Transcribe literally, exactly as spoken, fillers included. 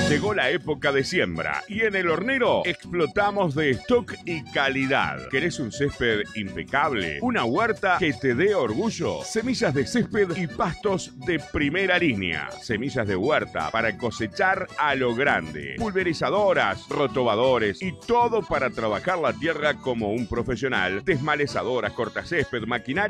Llegó la época de siembra y en El Hornero explotamos de stock y calidad. ¿Querés un césped impecable? ¿Una huerta que te dé orgullo? Semillas de césped y pastos de primera línea. Semillas de huerta para cosechar a lo grande. Pulverizadoras, rotobadores y todo para trabajar la tierra como un profesional. Desmalezadoras, cortacésped, maquinaria